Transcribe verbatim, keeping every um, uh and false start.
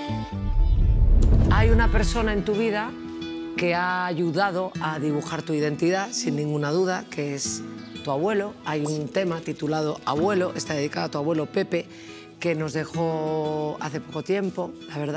Hay una persona en tu vida que ha ayudado a dibujar tu identidad, sin ninguna duda, que es tu abuelo. Hay un tema titulado Abuelo, está dedicado a tu abuelo Pepe, que nos dejó hace poco tiempo, la verdad.